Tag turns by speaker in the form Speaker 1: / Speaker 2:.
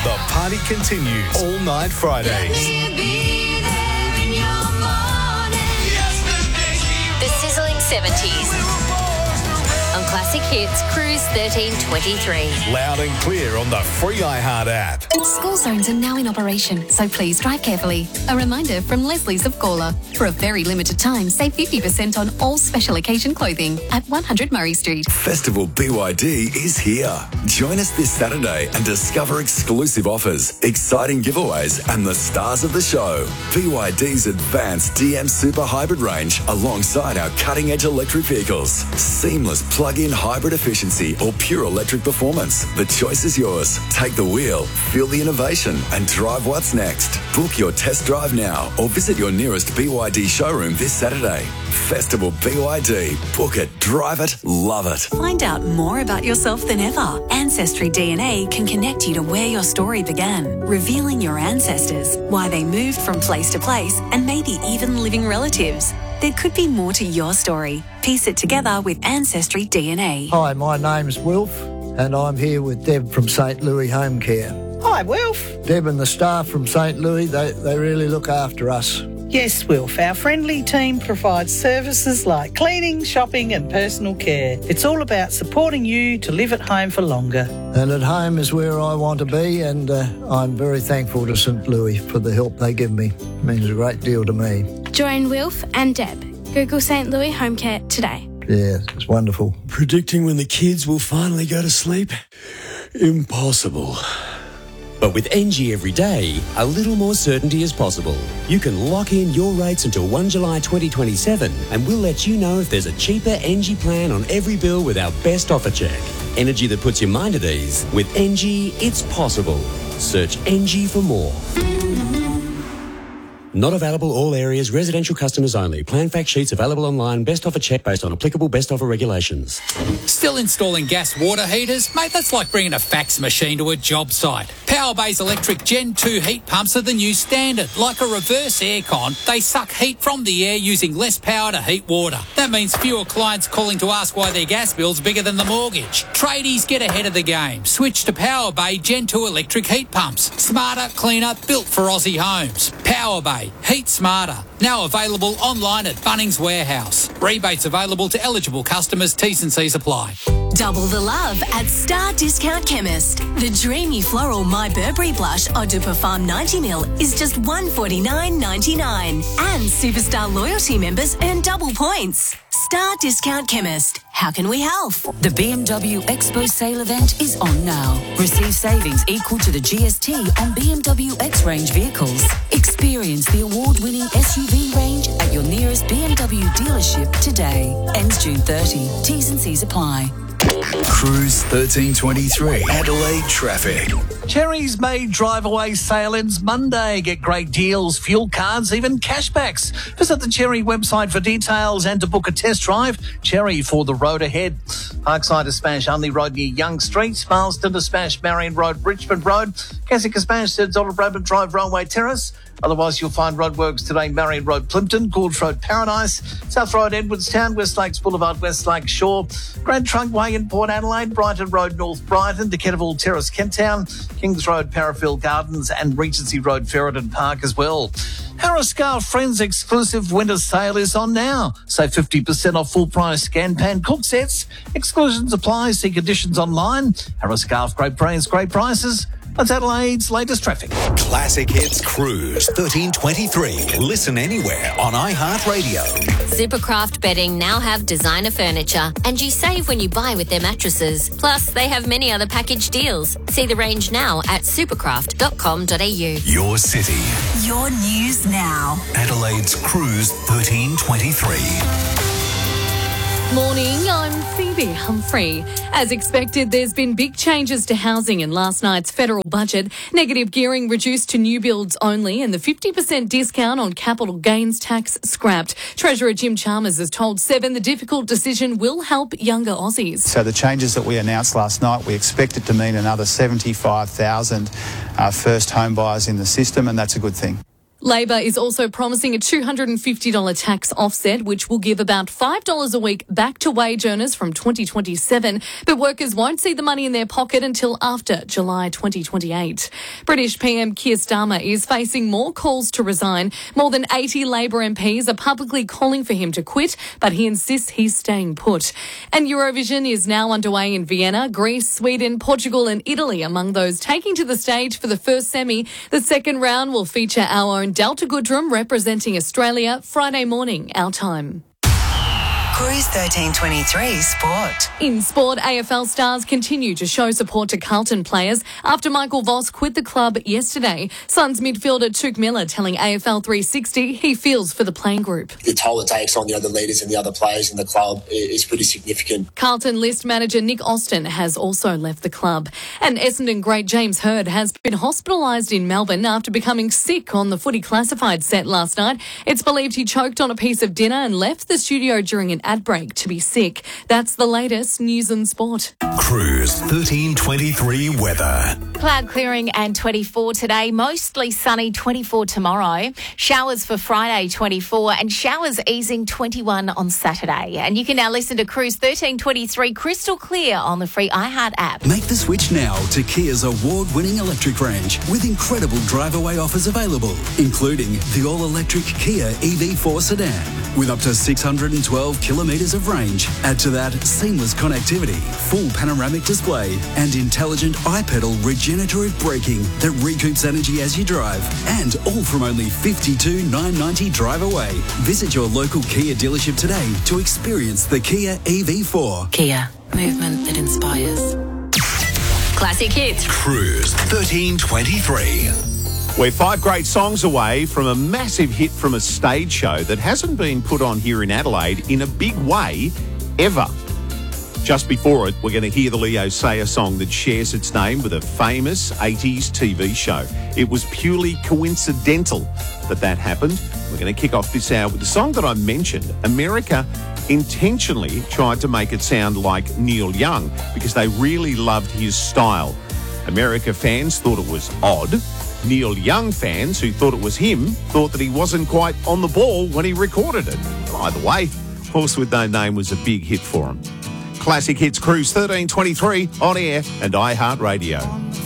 Speaker 1: The party continues all night Fridays.
Speaker 2: The sizzling 70s. On Classic Hits, Cruise 1323.
Speaker 1: Loud and clear on the free iHeart app.
Speaker 3: School zones are now in operation, so please drive carefully. A reminder from Leslie's of Gawler. For a very limited time, save 50% on all special occasion clothing at 100 Murray Street.
Speaker 4: Festival BYD is here. Join us this Saturday and discover exclusive offers, exciting giveaways and the stars of the show. BYD's advanced DM Super Hybrid range alongside our cutting-edge electric vehicles. Seamless plug-in hybrid efficiency or pure electric performance. The choice is yours. Take the wheel, feel the innovation and drive what's next. Book your test drive now or visit your nearest BYD showroom this Saturday. Festival BYD. Book it, drive it, love it.
Speaker 5: Find out more about yourself than ever. Ancestry DNA can connect you to where your story began, revealing your ancestors, why they moved from place to place, and maybe even living relatives. There could be more to your story. Piece it together with Ancestry DNA.
Speaker 6: Hi, my name's Wilf, and I'm here with Deb from St. Louis Home Care.
Speaker 7: Hi, Wilf.
Speaker 6: Deb and the staff from St. Louis, they really look after us.
Speaker 7: Yes, Wilf. Our friendly team provides services like cleaning, shopping and personal care. It's all about supporting you to live at home for longer.
Speaker 6: And at home is where I want to be, and I'm very thankful to St. Louis for the help they give me. It means a great deal to me.
Speaker 8: Join Wilf and Deb. Google St. Louis Home Care today.
Speaker 6: Yeah, it's wonderful.
Speaker 9: Predicting when the kids will finally go to sleep? Impossible. But with NG every day, a little more certainty is possible. You can lock in your rates until 1 July 2027 and we'll let you know if there's a cheaper NG plan on every bill with our best offer check. Energy that puts your mind at ease. With NG, it's possible. Search NG for more. Not available all areas, residential customers only. Plan fact sheets available online. Best offer check based on applicable best offer regulations.
Speaker 10: Still installing gas water heaters? Mate, that's like bringing a fax machine to a job site. Powerbay's electric Gen 2 heat pumps are the new standard. Like a reverse aircon, they suck heat from the air using less power to heat water. That means fewer clients calling to ask why their gas bill's bigger than the mortgage. Tradies, get ahead of the game. Switch to Powerbay Gen 2 electric heat pumps. Smarter, cleaner, built for Aussie homes. Powerbay. Heat smarter. Now available online at Bunnings Warehouse. Rebates available to eligible customers. T's and C's apply.
Speaker 5: Double the love at Star Discount Chemist. The dreamy floral My Burberry blush Eau de Parfum 90ml is just $149.99. And Superstar loyalty members earn double points. Star Discount Chemist. How can we help?
Speaker 11: The BMW Expo sale event is on now. Receive savings equal to the GST on BMW X range vehicles. Experience the award-winning SUV range at your nearest BMW dealership today. Ends June 30. T's and C's apply.
Speaker 4: Cruise 1323. Adelaide traffic.
Speaker 12: Cherry's May Drive Away sale ends Monday. Get great deals, fuel cards, even cashbacks. Visit the Cherry website for details and to book a test drive. Cherry for the road ahead. Parkside to Smash Unley Road near Young Street. Marsden to Smash Marion Road, Richmond Road. Cassica Smash to Donald Bradman Drive, Railway Terrace. Otherwise, you'll find roadworks today, Marion Road, Plimpton, Gorge Road, Paradise, South Road, Edwardstown, West Lakes Boulevard, West Lake Shore, Grand Trunk Way in Port Adelaide, Brighton Road, North Brighton, Decataville Terrace, Kent Town, Kings Road, Parafield Gardens, and Regency Road, Ferryton Park as well. Harris Scarf Friends exclusive winter sale is on now. Save 50% off full price scan pan cook sets. Exclusions apply. See conditions online. Harris Scarf, great brands, great prices. That's Adelaide's latest traffic.
Speaker 1: Classic Hits Cruise 1323. Listen anywhere on iHeartRadio.
Speaker 2: Supercraft Bedding now have designer furniture, and you save when you buy with their mattresses. Plus, they have many other package deals. See the range now at supercraft.com.au.
Speaker 1: Your city.
Speaker 5: Your news now.
Speaker 1: Adelaide's Cruise 1323.
Speaker 13: Morning, I'm Phoebe Humphrey. As expected, there's been big changes to housing in last night's federal budget. Negative gearing reduced to new builds only and the 50% discount on capital gains tax scrapped. Treasurer Jim Chalmers has told Seven the difficult decision will help younger Aussies.
Speaker 14: So the changes that we announced last night, we expect it to mean another 75,000 first home buyers in the system, and that's a good thing.
Speaker 13: Labor is also promising a $250 tax offset, which will give about $5 a week back to wage earners from 2027. But workers won't see the money in their pocket until after July 2028. British PM Keir Starmer is facing more calls to resign. More than 80 Labor MPs are publicly calling for him to quit, but he insists he's staying put. And Eurovision is now underway in Vienna. Greece, Sweden, Portugal and Italy among those taking to the stage for the first semi. The second round will feature our own Delta Goodrum representing Australia Friday morning, our time.
Speaker 15: Cruise 1323 Sport.
Speaker 13: In sport, AFL stars continue to show support to Carlton players after Michael Voss quit the club yesterday. Suns midfielder Tuke Miller telling AFL 360 he feels for the playing group.
Speaker 16: The toll it takes on the other leaders and the other players in the club is pretty significant.
Speaker 13: Carlton list manager Nick Austin has also left the club. And Essendon great James Hird has been hospitalised in Melbourne after becoming sick on the Footy Classified set last night. It's believed he choked on a piece of dinner and left the studio during an ad break to be sick. That's the latest news and sport.
Speaker 1: Cruise 1323 weather.
Speaker 17: Cloud clearing and 24 today, mostly sunny 24 tomorrow. Showers for Friday 24 and showers easing 21 on Saturday. And you can now listen to Cruise 1323 crystal clear on the free iHeart app.
Speaker 18: Make the switch now to Kia's award-winning electric range with incredible drive-away offers available, including the all-electric Kia EV4 sedan with up to 612 kilometres of range. Add to that seamless connectivity, full panoramic display and intelligent iPedal regenerative braking that recoups energy as you drive, and all from only $52,990 drive away. Visit your local Kia dealership today to experience the Kia EV4.
Speaker 11: Kia, movement that inspires.
Speaker 2: Classic hits.
Speaker 1: Cruise 1323.
Speaker 19: We're 5 great songs away from a massive hit from a stage show that hasn't been put on here in Adelaide in a big way ever. Just before it, we're going to hear the Leo Sayer song that shares its name with a famous 80s TV show. It was purely coincidental that happened. We're going to kick off this hour with the song that I mentioned. America intentionally tried to make it sound like Neil Young because they really loved his style. America fans thought it was odd. Neil Young fans, who thought it was him, thought that he wasn't quite on the ball when he recorded it. Either way, Horse with No Name was a big hit for him. Classic Hits Cruise 1323 on air and iHeartRadio.